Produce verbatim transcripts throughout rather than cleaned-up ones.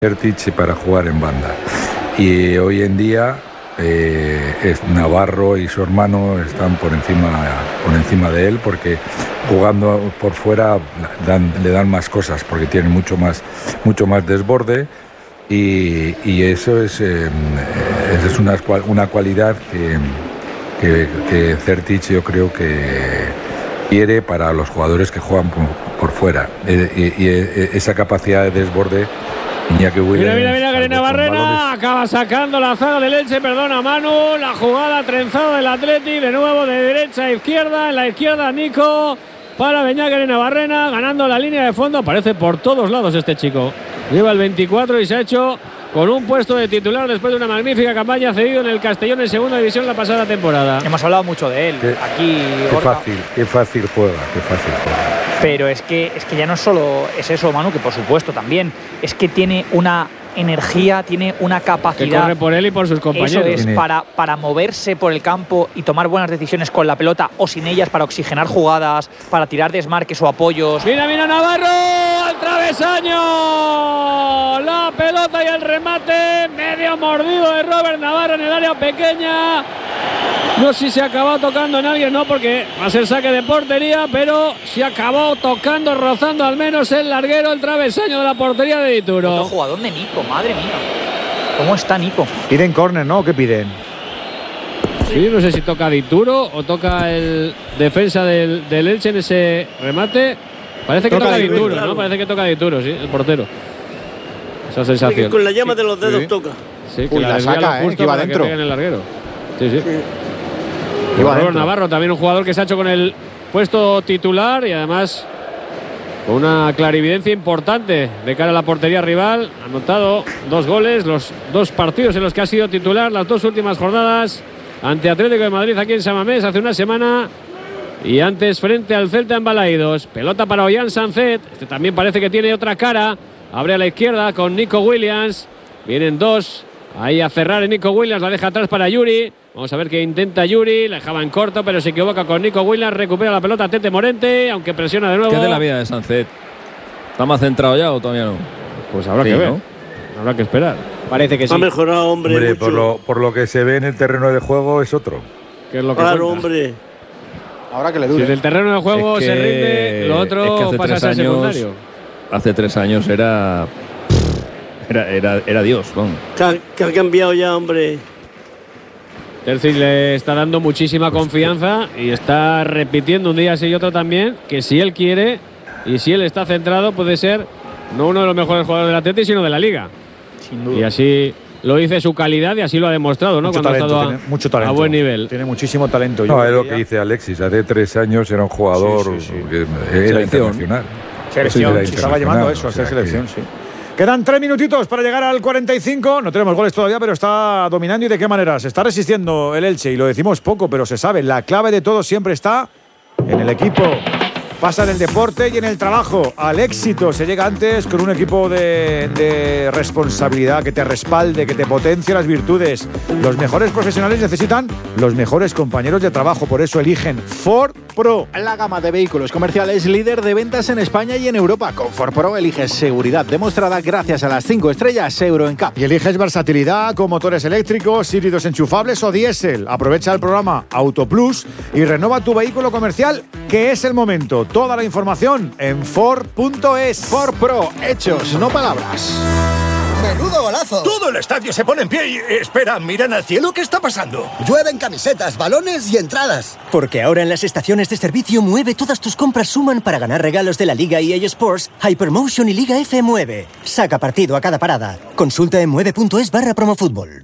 Certic para jugar en banda. Y hoy en día eh, es Navarro y su hermano están por encima, por encima de él, porque jugando por fuera dan, le dan más cosas, porque tienen mucho más, mucho más desborde. Y, y eso es, eh, es una, una cualidad que, que, que Certic yo creo que quiere para los jugadores que juegan por, por fuera. Y, y, y esa capacidad de desborde. Mira, mira, mira, Garena Barrena acaba sacando la zaga del Elche, perdona Manu, la jugada trenzada del Atleti, de nuevo de derecha a izquierda, en la izquierda Nico para Beñat Garena Barrena, ganando la línea de fondo, aparece por todos lados este chico, lleva el veinticuatro y se ha hecho con un puesto de titular después de una magnífica campaña cedido en el Castellón en segunda división la pasada temporada. Hemos hablado mucho de él, qué, aquí qué fácil, qué fácil juega, qué fácil juega. Pero es que, es que ya no solo es eso, Manu, que por supuesto también, es que tiene una energía, tiene una capacidad. Que corre por él y por sus compañeros. Eso es, para, para moverse por el campo y tomar buenas decisiones con la pelota o sin ellas, para oxigenar jugadas, para tirar desmarques o apoyos. Mira, mira Navarro, al travesaño. La pelota y el remate, medio mordido de Robert Navarro en el área pequeña. No sé si se acabó tocando en alguien, no, porque va a ser saque de portería, pero se acabó tocando, rozando al menos el larguero, el travesaño de la portería de Dituro. Otro jugador de Nico, madre mía. ¿Cómo está Nico? Piden córner, ¿no? ¿Qué piden? Sí, no sé si toca Dituro o toca el defensa del, del Elche en ese remate. Parece que toca, toca Dituro, claro. ¿no? Parece que toca Dituro, sí, el portero. Esa sensación. Sí, con la llama sí, de los dedos sí. toca. Sí, que Uy, la, la saca, justo eh, que va para dentro. Que pegue en el larguero. Sí, sí. sí. Robert Navarro, también un jugador que se ha hecho con el puesto titular y además con una clarividencia importante de cara a la portería rival. Ha anotado dos goles, los dos partidos en los que ha sido titular, las dos últimas jornadas ante Atlético de Madrid aquí en San Mamés hace una semana y antes frente al Celta en Balaídos. Pelota para Ollán Sancet, este también parece que tiene otra cara. Abre a la izquierda con Nico Williams. Vienen dos. Ahí a cerrar en Nico Williams, la deja atrás para Yuri. Vamos a ver qué intenta Yuri. La dejaba en corto, pero se equivoca con Nico Williams. Recupera la pelota Tete Morente, aunque presiona de nuevo. ¿Qué es de la vida de Sancet? ¿Está más centrado ya o todavía no? Pues habrá sí, que ver. ¿no? Habrá que esperar. Parece que sí. Ha mejorado, hombre. Hombre, mucho. por, lo, por lo que se ve en el terreno de juego es otro. ¿Qué es lo que claro, cuenta? hombre. Ahora que le dure. Si en el terreno de juego es que, se rinde, lo otro es que hace pasa a ser años, secundario. Hace tres años era. Era, era, era Dios, vamos. Que ha, que ha cambiado ya, hombre. Terzic le está dando muchísima confianza y está repitiendo un día sí y otro también que si él quiere y si él está centrado puede ser no uno de los mejores jugadores del Atleti sino de la Liga. Sin duda. Y así lo dice su calidad y así lo ha demostrado, ¿no? Mucho Cuando talento, ha estado tiene a, mucho talento. a buen nivel. Tiene muchísimo talento. No, Yo es lo diría. que dice Alexis. Hace tres años era un jugador Sí, sí, sí. que era Selección. internacional. Selección, Era se estaba llevando internacional, eso, a o sea ser selección, que- sí. Quedan tres minutitos para llegar al cuarenta y cinco. No tenemos goles todavía, pero está dominando. ¿Y de qué manera? Se está resistiendo el Elche y lo decimos poco, pero se sabe. La clave de todo siempre está en el equipo. Pasa en el deporte y en el trabajo. Al éxito se llega antes con un equipo de, de responsabilidad que te respalde, que te potencie las virtudes. Los mejores profesionales necesitan los mejores compañeros de trabajo. Por eso eligen Ford Pro. La gama de vehículos comerciales líder de ventas en España y en Europa. Con Ford Pro eliges seguridad demostrada gracias a las cinco estrellas Euro N C A P. Y eliges versatilidad con motores eléctricos, híbridos enchufables o diésel. Aprovecha el programa Auto Plus y renova tu vehículo comercial, que es el momento. Toda la información en Ford punto es. Ford Pro, hechos, no palabras. ¡Menudo golazo! Todo el estadio se pone en pie y... Espera, miran al cielo, ¿qué está pasando? Llueven camisetas, balones y entradas. Porque ahora en las estaciones de servicio Mueve todas tus compras suman para ganar regalos de la Liga E A Sports, Hypermotion y Liga F Mueve. Saca partido a cada parada. Consulta en mueve punto es barra promofútbol.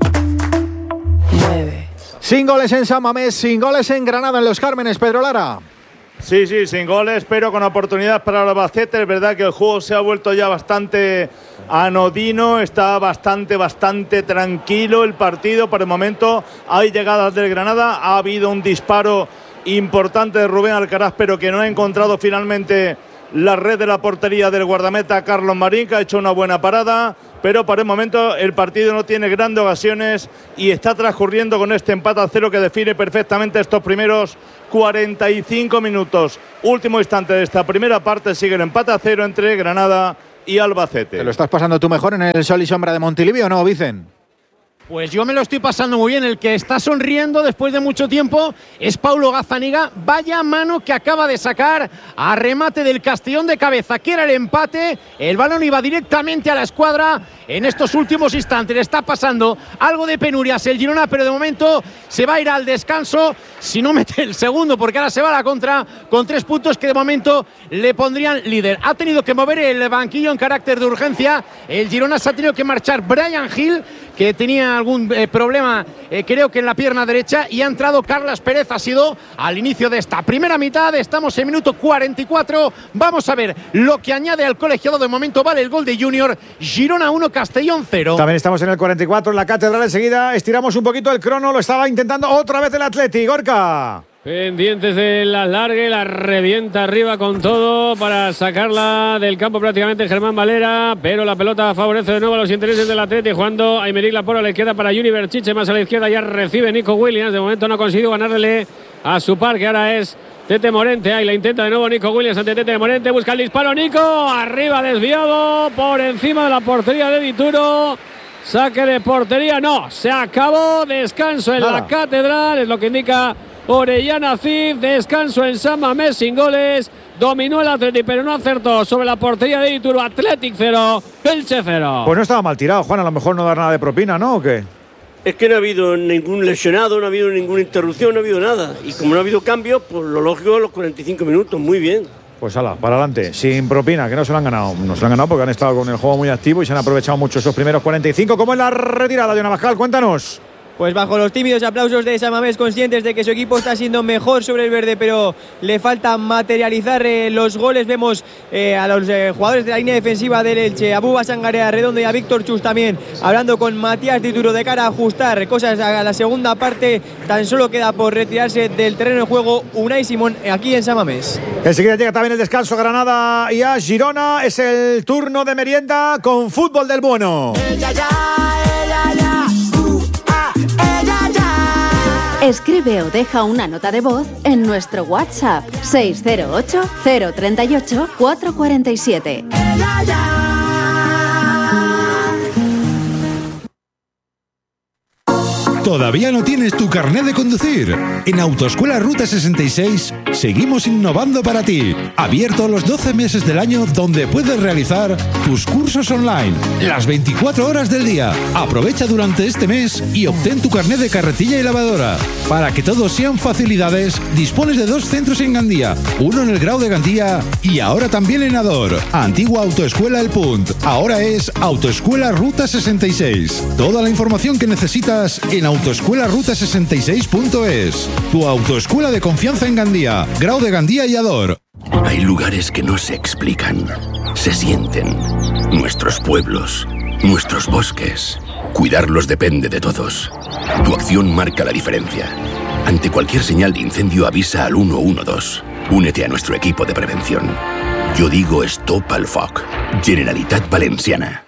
Mueve. Sin goles en San Mamés, sin goles en Granada, en Los Cármenes, Pedro Lara. Sí, sí, sin goles, pero con oportunidad para el Albacete. Es verdad que el juego se ha vuelto ya bastante anodino, está bastante, bastante tranquilo el partido. Por el momento hay llegadas del Granada, ha habido un disparo importante de Rubén Alcaraz, pero que no ha encontrado finalmente la red de la portería del guardameta Carlos Marín, que ha hecho una buena parada, pero por el momento el partido no tiene grandes ocasiones y está transcurriendo con este empate a cero que define perfectamente estos primeros cuarenta y cinco minutos. Último instante de esta primera parte, sigue el empate a cero entre Granada y Albacete. ¿Te lo estás pasando tú mejor en el sol y sombra de Montilivi o no, Vicen? Pues yo me lo estoy pasando muy bien. El que está sonriendo después de mucho tiempo es Paulo Gazzaniga. Vaya mano que acaba de sacar a remate del Castellón de cabeza, que era el empate. El balón iba directamente a la escuadra. En estos últimos instantes le está pasando algo de penurias el Girona, pero de momento se va a ir al descanso si no mete el segundo, porque ahora se va a la contra con tres puntos que de momento le pondrían líder. Ha tenido que mover el banquillo en carácter de urgencia. El Girona se ha tenido que marchar Brian Hill, que tenía algún eh, problema eh, creo que en la pierna derecha, y ha entrado Carlas Pérez. Ha sido al inicio de esta primera mitad. Estamos en minuto cuarenta y cuatro. Vamos a ver lo que añade al colegiado. De momento vale el gol de Junior. Girona uno, Castellón cero. También estamos en el cuarenta y cuatro en la Catedral. Enseguida estiramos un poquito el crono. Lo estaba intentando otra vez el Atleti. Gorka. Pendientes de la largue, la revienta arriba con todo para sacarla del campo prácticamente Germán Valera, pero la pelota favorece de nuevo a los intereses del Atleti, jugando Aymeric Laporte a la izquierda para Juni Berchiche, más a la izquierda ya recibe Nico Williams. De momento no ha conseguido ganarle a su par, que ahora es Tete Morente. Ahí la intenta de nuevo Nico Williams ante Tete Morente, busca el disparo Nico, arriba desviado por encima de la portería de Dituro. Saque de portería, no, se acabó. Descanso en Nada. La Catedral, es lo que indica Orellana Cid. Descanso en San Mamés sin goles. Dominó el Athletic, pero no acertó sobre la portería de Dituro. Athletic cero, Elche cero. Pues no estaba mal tirado, Juan. A lo mejor no dar nada de propina, ¿no? ¿O qué? Es que no ha habido ningún lesionado, no ha habido ninguna interrupción, no ha habido nada. Y como no ha habido cambios, pues lo lógico, los cuarenta y cinco minutos, muy bien. Pues ala, para adelante, sin propina, que no se lo han ganado. No se lo han ganado porque han estado con el juego muy activo y se han aprovechado mucho esos primeros cuarenta y cinco. ¿Cómo es la retirada, Jonah Bascal? Cuéntanos. Pues bajo los tímidos aplausos de San Mamés, conscientes de que su equipo está siendo mejor sobre el verde, pero le falta materializar eh, los goles. Vemos eh, a los eh, jugadores de la línea defensiva del Elche, a Buba Sangarea Redondo y a Víctor Chus también, hablando con Matías Dituro de cara a ajustar cosas a la segunda parte. Tan solo queda por retirarse del terreno de juego Unai Simón aquí en San Mamés. Enseguida llega también el descanso Granada y a Girona. Es el turno de merienda con fútbol del bueno. Ella ya, ella ya. Escribe o deja una nota de voz en nuestro WhatsApp seis cero ocho, cero tres ocho, cuatro cuatro siete. ¿Todavía no tienes tu carnet de conducir? En Autoescuela Ruta sesenta y seis seguimos innovando para ti. Abierto los doce meses del año, donde puedes realizar tus cursos online las veinticuatro horas del día. Aprovecha durante este mes y obtén tu carnet de carretilla y lavadora. Para que todos sean facilidades, dispones de dos centros en Gandía, uno en el Grau de Gandía y ahora también en Ador. Antigua Autoescuela El Punt, ahora es Autoescuela Ruta sesenta y seis. Toda la información que necesitas en autoescuela ruta sesenta y seis punto es. Tu autoescuela de confianza en Gandía, Grau de Gandía y Ador. Hay lugares que no se explican, se sienten. Nuestros pueblos, nuestros bosques. Cuidarlos depende de todos. Tu acción marca la diferencia. Ante cualquier señal de incendio, avisa al uno uno dos. Únete a nuestro equipo de prevención. Yo digo Stop al Foc. Generalitat Valenciana.